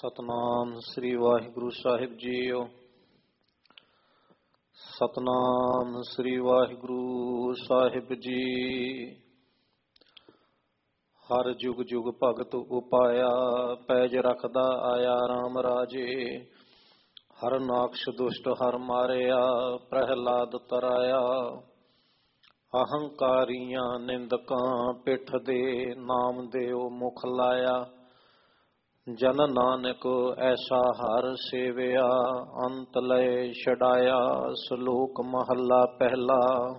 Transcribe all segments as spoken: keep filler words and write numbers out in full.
ਸਤਨਾਮ ਸ੍ਰੀ ਵਾਹਿਗੁਰੂ ਸਾਹਿਬ JIO. Satnam ਸ੍ਰੀ ਵਾਹਿਗੁਰੂ ਸਾਹਿਬ ਜੀ। ਹਰ ਜੁਗ ਜੁਗ ਭਗਤ ਉਪਾਇਆ, ਪੈਜ ਰਖਦਾ ਆਇਆ ਰਾਮ ਰਾਜੇ। ਹਰ ਨਾਕਸ਼ ਦੁਸ਼ਟ ਹਰ ਮਾਰਿਆ, ਪ੍ਰਹਿਲਾਦ ਤਰਾਇਆ। ਅਹੰਕਾਰੀਆਂ ਨਿੰਦਕਾਂ ਪਿੱਠ ਦੇ, ਨਾਮ ਦਿਓ ਮੁਖ ਲਾਇਆ। ਜਨ ਨਾਨਕ ਐਸਾ ਹਰ ਸੇਵਿਆ, ਅੰਤ ਲਏ ਛਡਾਇਆ। ਸ਼ਲੋਕ ਮਹੱਲਾ ਪਹਿਲਾ।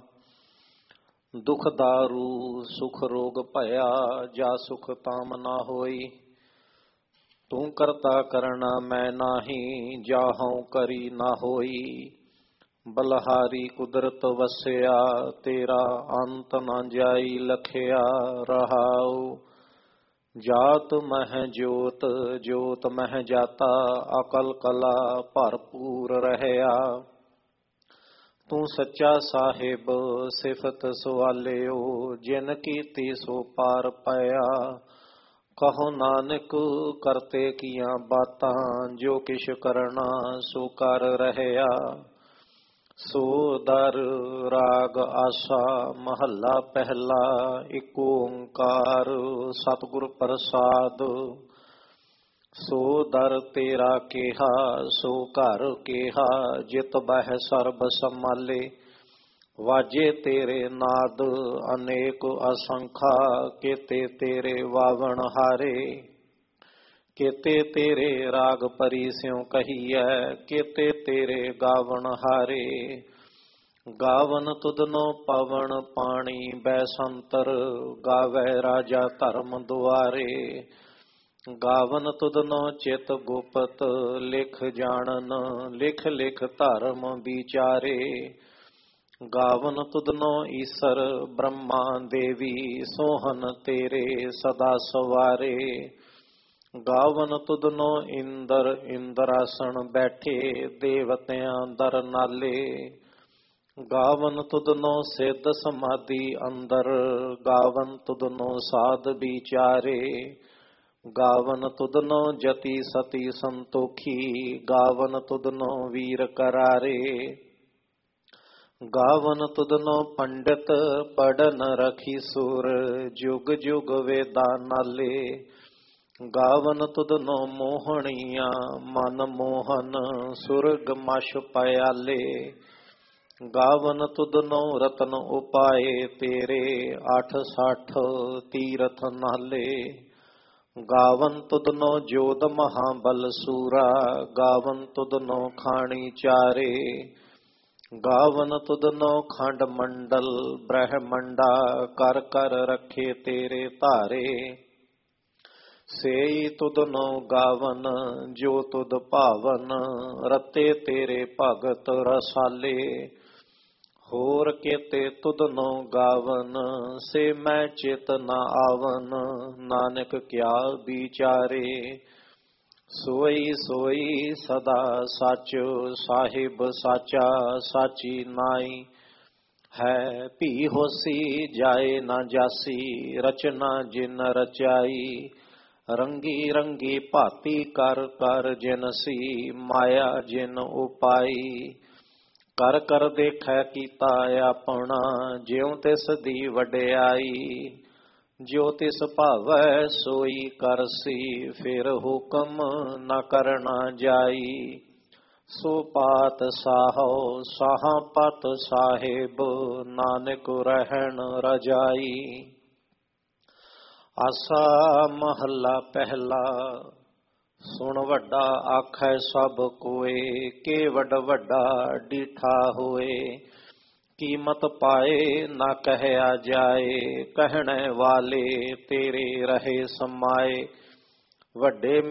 ਦੁਖ ਦਾਰੂ ਸੁਖ ਰੋਗ ਭਇਆ, ਜਾ ਸੁਖ ਤਾਮ ਨਾ ਹੋਈ। ਤੂੰ ਕਰਤਾ ਕਰਣਾ ਮੈਂ ਨਾਹੀ, ਜਾਹਉ ਕਰੀ ਨਾ ਹੋਈ। ਬਲਹਾਰੀ ਕੁਦਰਤ ਵਸਿਆ, ਤੇਰਾ ਅੰਤ ਨਾ ਜਾਈ ਲਖਿਆ। ਰਹਾਉ ਜਾਤ ਮਹਿ ਜੋਤ, ਜੋਤ ਮਹਿ ਜਾਤਾ। ਅਕਲ ਕਲਾ ਭਰਪੂਰ ਰਹਿਆ। ਤੂੰ ਸੱਚਾ ਸਾਹਿਬ ਸਿਫਤ ਸਵਾਲਿਓ, ਜਿਨ ਕੀਤੀ ਸੋ ਪਾਰ ਪਾਇਆ। ਕਹੋ ਨਾਨਕ ਕਰਤੇ ਕੀਆਂ ਬਾਤਾਂ, ਜੋ ਕਿਛ ਕਰਨਾ ਸੋ ਕਰ ਰਹਿਆ। ਸੋ ਦਰ ਰਾਗ ਆਸਾ ਮਹੱਲਾ ਪਹਿਲਾ। ਇੱਕ ਓੰਕਾਰ ਸਤਿਗੁਰ ਪ੍ਰਸਾਦ। ਸੋ ਦਰ ਤੇਰਾ ਕਿਹਾ, ਸੋ ਘਰ ਕਿਹਾ। ਜਿਤ ਬਹਿ ਸਰਬ ਸੰਮਾਲੇ, ਵਾਜੇ ਤੇਰੇ ਨਾਦ ਅਨੇਕ ਅਸੰਖਾ। ਕੇਤੇ ਤੇਰੇ ਵਾਵਣ ਹਾਰੇ, ਕੇਤੇ ਤੇਰੇ ਰਾਗ ਪਰੀ ਸਿਉ ਕਹੀਐ। ਕੇਤੇ ਤੇਰੇ ਗਾਵਣ ਹਾਰੇ, ਗਾਵਨ ਤੁਧਨੋ ਪਵਨ ਪਾਣੀ ਬੈਸੰਤਰ। ਗਾਵੈ ਰਾਜਾ ਧਰਮ ਦੁਆਰੇ, ਗਾਵਨ ਤੁਧਨੋ ਚਿਤ ਗੁਪਤ। ਲਿਖ ਜਾਣਨ ਲਿਖ ਲਿਖ ਧਰਮ ਵਿਚਾਰੇ। ਗਾਵਨ ਤੁਧਨੋ ਈਸਰ ਬ੍ਰਹਮਾ ਦੇਵੀ, ਸੋਹਨ ਤੇਰੇ ਸਦਾ ਸਵਾਰੇ। ਗਾਵਨ ਤੁਧਨੋ ਇੰਦਰ ਇੰਦਰਾਸਣ ਬੈਠੇ, ਦੇਵਤਿਆਂ ਦਰ ਨਾਲੇ। ਗਾਵਨ ਤੁਧਨੋ ਸਿੱਧ ਸਮਾਧੀ ਅੰਦਰ, ਗਾਵਨ ਤੁਧਨੋ ਸਾਧ ਵਿਚਾਰੇ। ਗਾਵਨ ਤੁਧਨੋ ਜਤੀ ਸਤੀ ਸੰਤੋਖੀ, ਗਾਵਨ ਤੁਧਨੋ ਵੀਰ ਕਰਾਰੇ। ਗਾਵਨ ਤੁਧਨੋ ਪੰਡਿਤ ਪੜਨ ਰਖੀ ਸੁਰ, ਜੁਗ ਜੁਗ ਵੇਦਾਂ ਨਾਲੇ। ਗਾਵਨ ਤੁਧਨੋ ਮੋਹਣੀਆਂ ਮਨ ਮੋਹਨ, ਸੁਰਗ ਮਛ ਪਿਆਲੇ। ਗਾਵਨ ਤੁਧਨੋ ਰਤਨ ਉਪਾਏ ਤੇਰੇ, ਅਠ ਸੱਠ ਤੀਰਥ ਨਾਲੇ। ਗਾਵਨ ਤੁਧਨੋ ਜੋਧ ਮਹਾਬਲ ਸੂਰਾ, ਗਾਵਨ ਤੁਧਨੋ ਖਾਣੀ ਚਾਰੇ। ਗਾਵਨ ਤੁਧਨੋ ਖੰਡ ਮੰਡਲ ਬ੍ਰਹਮੰਡਾ, ਕਰ ਕਰ ਰਖੇ ਤੇਰੇ ਧਾਰੇ। ਸੇਈ ਤੁਧਨੋ ਗਾਵਨ ਜੋ ਤੁਧ ਭਾਵਨ, ਰਤੇ ਤੇਰੇ ਭਗਤ ਰਸਾਲੇ। ਹੋਰ ਕੇਤੇ ਤੁਧਨੋ ਗਾਵਨ, ਸੇ ਮੈਂ ਚਿਤ ਨਾ ਆਵਨ। ਨਾਨਕ ਕਿਆ ਵਿਚਾਰੇ, ਸੋਈ ਸੋਈ ਸਦਾ ਸੱਚ। ਸਾਹਿਬ ਸਾਚਾ ਸਾਚੀ ਨਾਈ, ਹੈ ਭੀ ਹੋਸੀ ਜਾਏ ਨਾ ਜਾਸੀ। ਰਚਨਾ ਜਿਨ ਰਚਾਈ, ਰੰਗੀ ਰੰਗੀ ਭਾਤੀ ਕਰ ਕਰ ਜਿਨਸੀ। ਮਾਇਆ ਜਿਨ ਉਪਾਈ, ਕਰ ਕਰ ਦੇਖੈ ਕੀਤਾ ਆਪਣਾ। ਜਿਉ ਤਿਸ ਦੀ ਵਡਿਆਈ, ਜੋ ਤਿਸ ਭਾਵੈ ਸੋਈ ਕਰਸੀ। ਫਿਰ ਹੁਕਮ ਨ ਕਰਨਾ ਜਾਈ, ਸੋ ਪਾਤ ਸਾਹੋ ਸਾਹਾਂ ਪਤ ਸਾਹਿਬ। ਨਾਨਕ ਰਹਿਣ ਰਜਾਈ। ਆਸਾ ਮਹੱਲਾ ਪਹਿਲਾ। ਸੁਣ ਵੱਡਾ ਆਖੈ ਸਭ ਕੋਏ, ਕੇ ਵੱਡ ਵੱਡਾ ਡੀਠਾ ਹੋਏ। ਕੀਮਤ ਪਾਏ ਨਾ ਕਹਿਆ ਜਾਏ, ਕਹਿਣੇ ਵਾਲੇ ਤੇਰੇ ਰਹੇ ਸਮਾਏ। ਵੱਡੇ